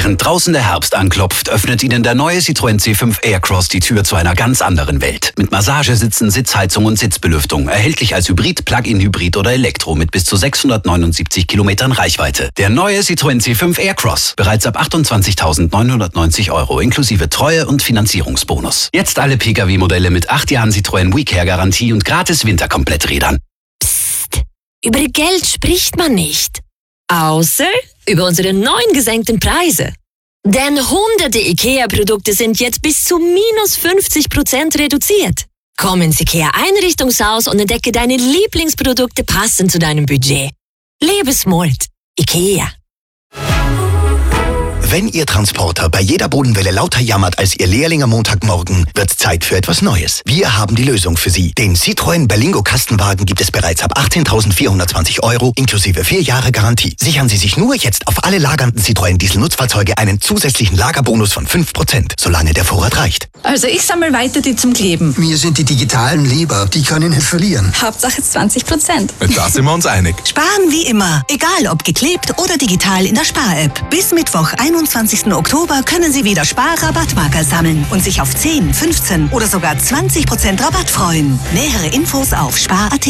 Während draußen der Herbst anklopft, öffnet Ihnen der neue Citroën C5 Aircross die Tür zu einer ganz anderen Welt. Mit Massagesitzen, Sitzheizung und Sitzbelüftung. Erhältlich als Hybrid, Plug-in-Hybrid oder Elektro mit bis zu 679 Kilometern Reichweite. Der neue Citroën C5 Aircross. Bereits ab 28.990 € inklusive Treue- und Finanzierungsbonus. Jetzt alle Pkw-Modelle mit 8 Jahren Citroën WeCare-Garantie und gratis Winterkompletträdern. Psst, über Geld spricht man nicht. Außer über unsere neuen gesenkten Preise. Denn hunderte IKEA-Produkte sind jetzt bis zu minus 50% reduziert. Komm ins IKEA-Einrichtungshaus und entdecke deine Lieblingsprodukte passend zu deinem Budget. Lebe smart. IKEA. Wenn Ihr Transporter bei jeder Bodenwelle lauter jammert als Ihr Lehrling am Montagmorgen, wird Zeit für etwas Neues. Wir haben die Lösung für Sie. Den Citroën Berlingo Kastenwagen gibt es bereits ab 18.420 € inklusive 4 Jahre Garantie. Sichern Sie sich nur jetzt auf alle lagernden Citroën Diesel-Nutzfahrzeuge einen zusätzlichen Lagerbonus von 5%, solange der Vorrat reicht. Also ich sammle weiter die zum Kleben. Mir sind die digitalen lieber, die können nicht verlieren. Hauptsache 20%. Da sind wir uns einig. Sparen wie immer, egal ob geklebt oder digital in der Spar-App. Bis Mittwoch 21. Oktober können Sie wieder Spar-Rabattmarker sammeln und sich auf 10, 15 oder sogar 20% Rabatt freuen. Nähere Infos auf spar.at.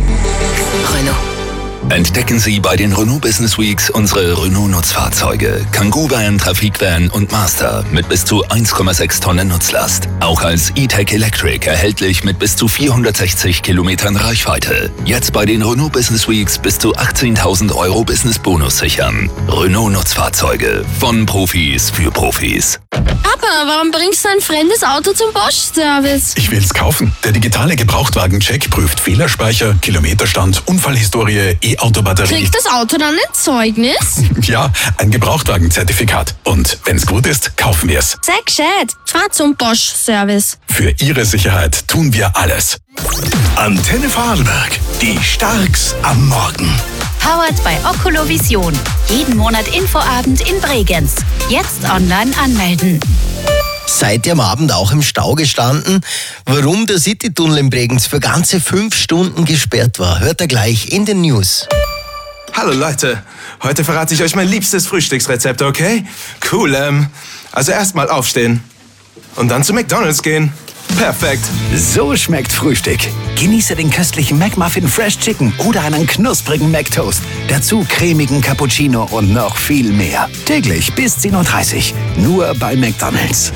Renault. Entdecken Sie bei den Renault Business Weeks unsere Renault-Nutzfahrzeuge. Kangoo-Van, Trafikvan und Master mit bis zu 1,6 Tonnen Nutzlast. Auch als E-Tech Electric erhältlich mit bis zu 460 Kilometern Reichweite. Jetzt bei den Renault Business Weeks bis zu 18.000 € Business-Bonus sichern. Renault-Nutzfahrzeuge von Profis für Profis. Papa, warum bringst du ein fremdes Auto zum Bosch-Service? Ich will's kaufen. Der digitale Gebrauchtwagen-Check prüft Fehlerspeicher, Kilometerstand, Unfallhistorie, E-Auto-Batterie. Kriegt das Auto dann ein Zeugnis? Ja, ein Gebrauchtwagen-Zertifikat. Und wenn's gut ist, kaufen wir's. Sehr gescheit. Fahr zum Bosch-Service. Für Ihre Sicherheit tun wir alles. Antenne Vorarlberg. Die Starks am Morgen. Powered bei Oculovision. Jeden Monat Infoabend in Bregenz. Jetzt online anmelden. Seid ihr am Abend auch im Stau gestanden? Warum der Citytunnel in Bregenz für ganze 5 Stunden gesperrt war, hört ihr gleich in den News. Hallo Leute, heute verrate ich euch mein liebstes Frühstücksrezept, okay? Cool, also erstmal aufstehen und dann zu McDonald's gehen. Perfekt. So schmeckt Frühstück. Genieße den köstlichen McMuffin Fresh Chicken oder einen knusprigen McToast. Dazu cremigen Cappuccino und noch viel mehr. Täglich bis 10:30 Uhr. Nur bei McDonald's.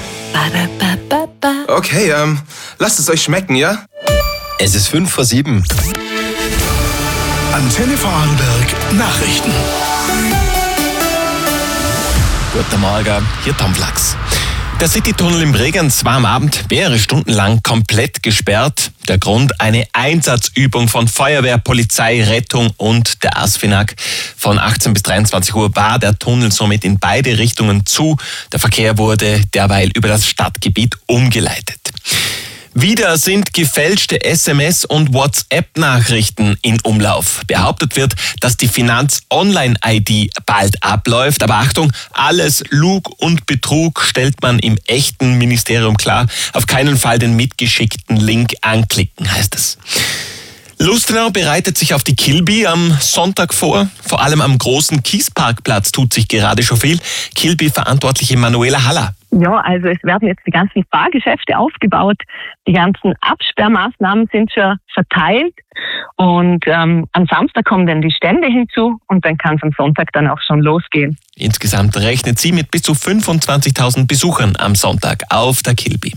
Okay, lasst es euch schmecken, ja? Es ist 7:05. Antenne Vorarlberg Nachrichten. Guten Morgen, hier Tom Flachs. Der Citytunnel in Bregenz war am Abend mehrere Stunden lang komplett gesperrt. Der Grund: eine Einsatzübung von Feuerwehr, Polizei, Rettung und der ASFINAG. Von 18 bis 23 Uhr war der Tunnel somit in beide Richtungen zu. Der Verkehr wurde derweil über das Stadtgebiet umgeleitet. Wieder sind gefälschte SMS- und WhatsApp-Nachrichten in Umlauf. Behauptet wird, dass die Finanz-Online-ID bald abläuft. Aber Achtung, alles Lug und Betrug stellt man im echten Ministerium klar. Auf keinen Fall den mitgeschickten Link anklicken, heißt es. Lustenau bereitet sich auf die Kilby am Sonntag vor. Vor allem am großen Kiesparkplatz tut sich gerade schon viel. Kilby-Verantwortliche Manuela Haller. Ja, also es werden jetzt die ganzen Fahrgeschäfte aufgebaut. Die ganzen Absperrmaßnahmen sind schon verteilt. Und am Samstag kommen dann die Stände hinzu und dann kann es am Sonntag dann auch schon losgehen. Insgesamt rechnet sie mit bis zu 25.000 Besuchern am Sonntag auf der Kilby.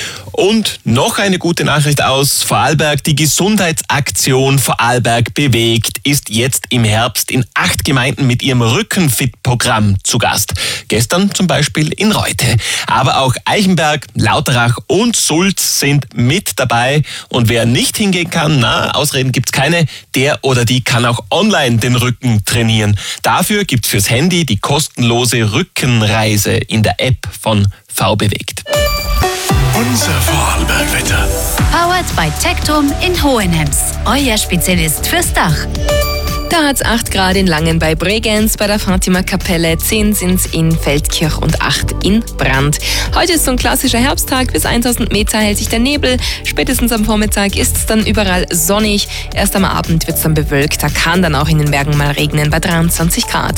Und noch eine gute Nachricht aus Vorarlberg. Die Gesundheitsaktion Vorarlberg bewegt ist jetzt im Herbst in 8 Gemeinden mit ihrem Rückenfit-Programm zu Gast. Gestern zum Beispiel in Reute. Aber auch Eichenberg, Lauterach und Sulz sind mit dabei. Und wer nicht hingehen kann, Ausreden gibt's keine, der oder die kann auch online den Rücken trainieren. Dafür gibt's fürs Handy die kostenlose Rückenreise in der App von VBewegt. Unser Vorarlberg-Wetter. Powered by Tektum in Hohenems. Euer Spezialist fürs Dach. Da hat's 8 Grad in Langen bei Bregenz, bei der Fatima-Kapelle, 10 sind's in Feldkirch und 8 in Brand. Heute ist so ein klassischer Herbsttag, bis 1000 Meter hält sich der Nebel. Spätestens am Vormittag ist's dann überall sonnig. Erst am Abend wird's dann bewölkt, da kann dann auch in den Bergen mal regnen bei 23 Grad.